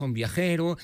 Con Viajero,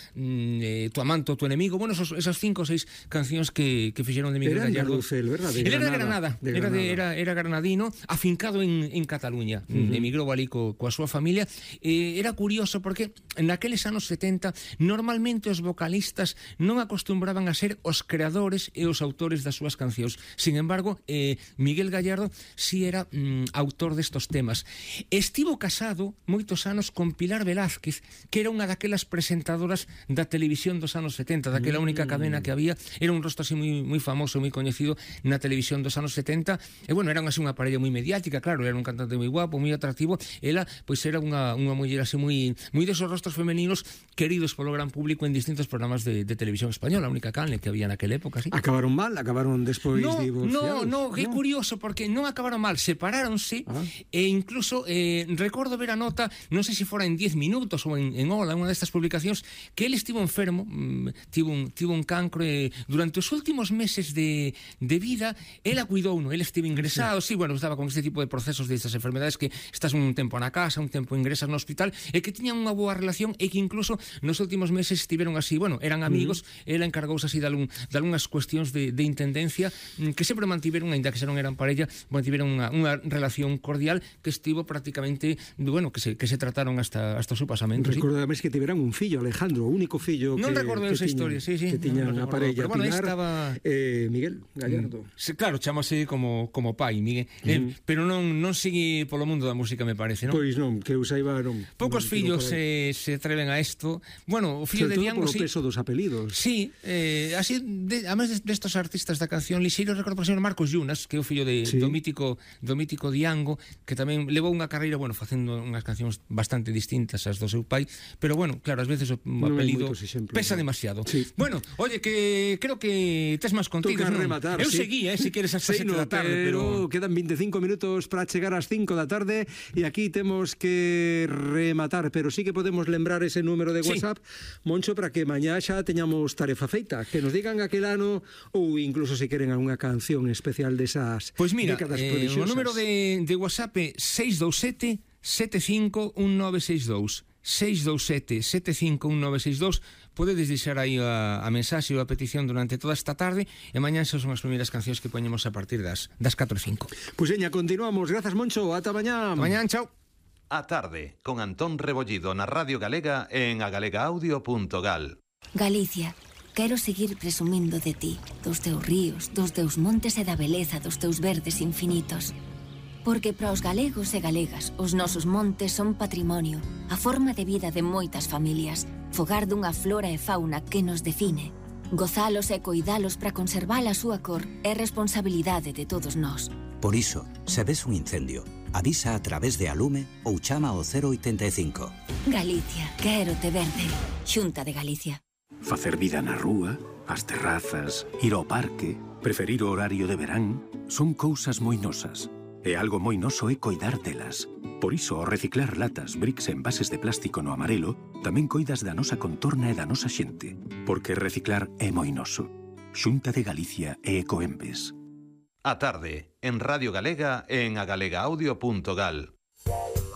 Tu amante o tu enemigo, bueno, esas 5 ou 6 cancións que fixeron de Miguel Gallardo. Él era de Granada, era granadino, afincado en Cataluña, emigrou ali coa súa familia. Era curioso porque naqueles anos 70 normalmente os vocalistas non acostumbraban a ser os creadores e os autores das súas cancións. Sin embargo, Miguel Gallardo si era autor destos temas. Estivo casado moitos anos con Pilar Velázquez, que era unha daquelas presentadoras da televisión dos anos 70, daquela única cadena que había. Era un rostro así moi famoso, moi coñecido na televisión dos anos 70, e bueno, era así unha parella moi mediática, claro, era un cantante moi guapo, moi atractivo. Ela, pois, era unha muller así moi desos rostros femeninos queridos polo gran público en distintos programas de televisión española, a única canle que había naquela época, sí. Acabaron mal, acabaron despois divorciados. No, que curioso, porque non acabaron mal, separáronse, e incluso recordo ver a nota, non sei se fora en 10 minutos ou en Ola, unha destas publicacións, que ele estivo enfermo, tivo un cancro, e durante os últimos meses de vida ela cuidouno, ele estivo ingresado, sí, bueno, estaba con este tipo de procesos destas enfermedades que estás un tempo na casa, un tempo ingresas no hospital, e que tiñan unha boa relación, e que incluso nos últimos meses estiveron así, bueno, eran amigos. Ela encargouse así de algunhas cuestións de intendencia, que sempre mantiveron, ainda que xa non eran parella, mantiveron unha relación cordial que estivo prácticamente, bueno, que se trataron hasta o seu pasamento. Recordo además que tiveran un fillo, Alejandro, o único fillo non recordo esa historia, sí, que tiñan a parella, pero, bueno, Pilar, estaba... Miguel Gallardo. Claro, chamase como pai, Miguel, pero non sigue polo mundo da música, me parece, non? Pois non, que eu saiba, non. Poucos fillos se atreven a isto. Bueno, o fillo de Diango, polo peso dos apelidos. Sí, así, además destos artistas da canción lixeiro, recordo por exemplo Marcos Yunas, que é o fillo do mítico Diango, que tamén levou unha carreira, bueno, facendo unhas cancións bastante distintas ás do seu pai, pero bueno, claro, ás veces o apelido pesa demasiado. Sí. Bueno, oye, que creo que tes máis contigo, non? Rematar, eu seguía, se queres hasta 7 da tarde, pero quedan 25 minutos para chegar ás 5 da tarde e aquí temos que rematar, pero sí que podemos lembrar ese número de WhatsApp, Moncho, para que mañá xa teñamos tarefa feita, que nos digan aquel ano ou incluso se queren unha canción especial desas décadas prodixiosas. O número de WhatsApp é 627 751962. 627 751962. Podedes deixar aí a mensaxe ou a petición durante toda esta tarde, e mañá son as primeiras cancións que poñemos a partir das 4 e 5. Pois veña, continuamos. Grazas, Moncho, ata mañá. Mañá, chao. A tarde, con Antón Rebollido na Radio Galega en agalegaaudio.gal. Galicia, quero seguir presumindo de ti, dos teus ríos, dos teus montes e da beleza dos teus verdes infinitos. Porque para os galegos e galegas, os nosos montes son patrimonio, a forma de vida de moitas familias, fogar dunha flora e fauna que nos define. Gozalos e coidalos para conservar a súa cor é responsabilidade de todos nós. Por iso, se ves un incendio, avisa a través de Alume ou chama ao 085. Galicia, quero te verde. Xunta de Galicia. Facer vida na rúa, as terrazas, ir ao parque, preferir o horario de verán, son cousas moi nosas. E algo moi noso é coidar delas. Por iso, ao reciclar latas, bricks e envases de plástico no amarelo, tamén coidas da nosa contorna e da nosa xente. Porque reciclar é moi noso. Xunta de Galicia e Ecoembes. A tarde, en Radio Galega en agalegaaudio.gal.